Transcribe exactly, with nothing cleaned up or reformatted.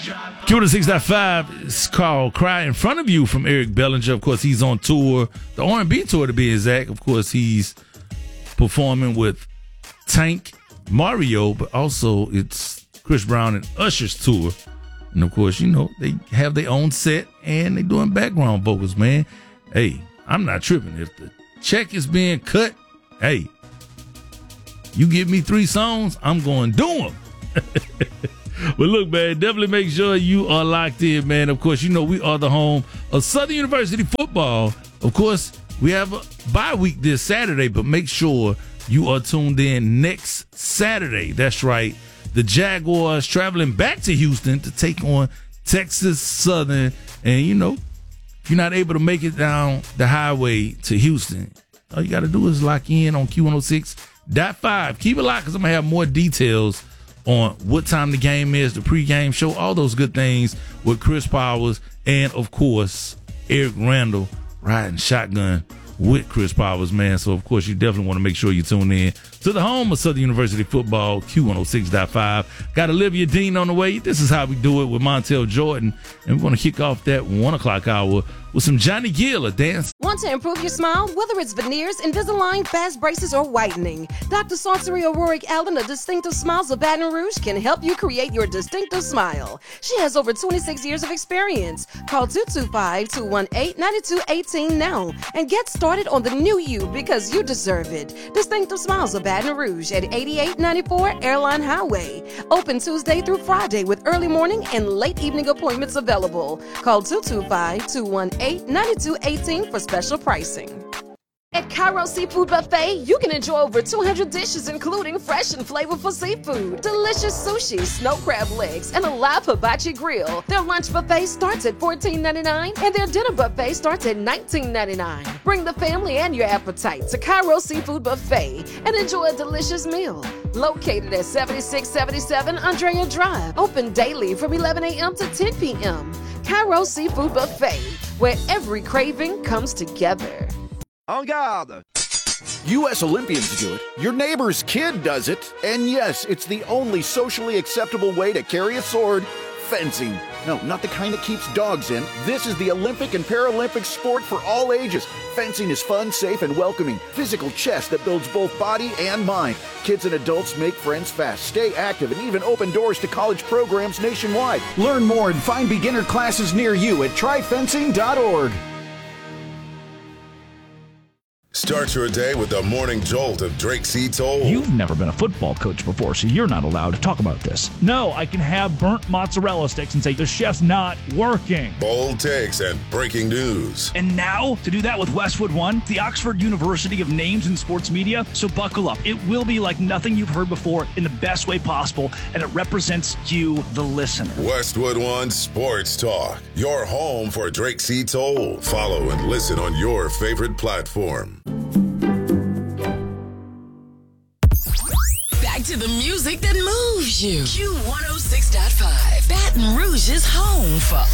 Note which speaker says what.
Speaker 1: Q one oh six point five is called Cry in Front of You from Eric Bellinger. Of course, he's on tour, the R and B tour to be exact. Of course, he's performing with Tank, Mario, but also it's Chris Brown and Usher's tour. And of course, you know, they have their own set and they doing background vocals, man. Hey, I'm not tripping. If the check is being cut, hey, you give me three songs, I'm going to do them. But look, man, definitely make sure you are locked in, man. Of course, you know we are the home of Southern University football. Of course, we have a bye week this Saturday, but make sure you are tuned in next Saturday. That's right. The Jaguars traveling back to Houston to take on Texas Southern. And, you know, if you're not able to make it down the highway to Houston, all you got to do is lock in on Q one oh six point five. Keep it locked because I'm going to have more details on what time the game is, the pregame show, all those good things with Chris Powers and, of course, Eric Randall riding shotgun with Chris Powers, man. So, of course, you definitely want to make sure you tune in to the home of Southern University football, Q one oh six point five. Got Olivia Dean on the way. This is how we do it with Montel Jordan. And we're going to kick off that one o'clock hour with some Johnny Gill, a dance.
Speaker 2: Want to improve your smile? Whether it's veneers, Invisalign, fast braces, or whitening, Doctor Saucery O'Rourke Allen of Distinctive Smiles of Baton Rouge can help you create your distinctive smile. She has over twenty-six years of experience. Call two two five, two one eight, nine two one eight now and get started on the new you because you deserve it. Distinctive Smiles of Baton Rouge at eighty-eight ninety-four Airline Highway. Open Tuesday through Friday with early morning and late evening appointments available. Call two two five, two one eight, nine two one eight for special pricing. At Cairo Seafood Buffet, you can enjoy over two hundred dishes, including fresh and flavorful seafood, delicious sushi, snow crab legs, and a live hibachi grill. Their lunch buffet starts at fourteen ninety-nine, and their dinner buffet starts at nineteen ninety-nine. Bring the family and your appetite to Cairo Seafood Buffet and enjoy a delicious meal. Located at seventy-six seventy-seven Andrea Drive, open daily from eleven a.m. to ten p.m. Cairo Seafood Buffet, where every craving comes together.
Speaker 3: En garde! U S Olympians do it, your neighbor's kid does it, and yes, it's the only socially acceptable way to carry a sword, fencing. No, not the kind that keeps dogs in. This is the Olympic and Paralympic sport for all ages. Fencing is fun, safe, and welcoming. Physical chess that builds both body and mind. Kids and adults make friends fast, stay active, and even open doors to college programs nationwide. Learn more and find beginner classes near you at try fencing dot org.
Speaker 4: Start your day with the morning jolt of Drake C. Toll.
Speaker 5: You've never been a football coach before, so you're not allowed to talk about this. No, I can have burnt mozzarella sticks and say the chef's not working.
Speaker 4: Bold takes and breaking news.
Speaker 5: And now, to do that with Westwood One, the Oxford University of Names in Sports Media. So buckle up. It will be like nothing you've heard before in the best way possible, and it represents you, the listener.
Speaker 4: Westwood One Sports Talk, your home for Drake C. Toll. Follow and listen on your favorite platform.
Speaker 6: Back to the music that moves you. Q one oh six point five, Baton Rouge's home for